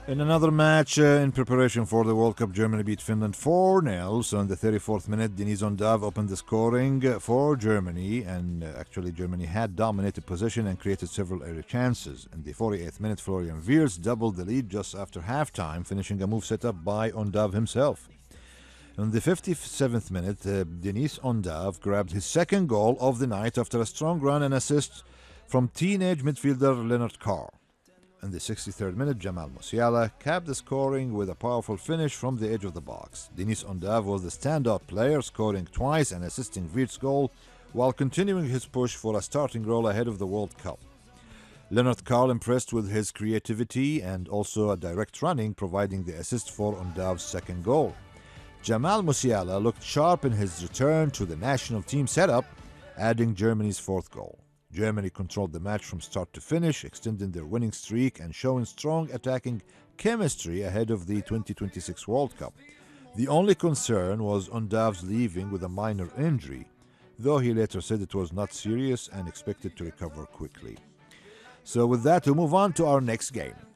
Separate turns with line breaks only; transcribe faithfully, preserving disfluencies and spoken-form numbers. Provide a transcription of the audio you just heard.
In another match uh, in preparation for the World Cup, Germany beat Finland four nil. So in the thirty-fourth minute, Denis Ondav opened the scoring for Germany, and uh, actually Germany had dominated possession and created several early chances. In the forty-eighth minute, Florian Wirtz doubled the lead just after halftime, finishing a move set up by Ondav himself. In the fifty-seventh minute, uh, Denis Ondav grabbed his second goal of the night after a strong run and assist from teenage midfielder Leonard Carr. In the sixty-third minute, Jamal Musiala capped the scoring with a powerful finish from the edge of the box. Denis Ondav was the standout player, scoring twice and assisting Wirtz's goal while continuing his push for a starting role ahead of the World Cup. Leonard Carr impressed with his creativity and also a direct running, providing the assist for Ondav's second goal. Jamal Musiala looked sharp in his return to the national team setup, adding Germany's fourth goal. Germany controlled the match from start to finish, extending their winning streak and showing strong attacking chemistry ahead of the twenty twenty-six World Cup. The only concern was Ondav's leaving with a minor injury, though he later said it was not serious and expected to recover quickly. So with that, we move on to our next game.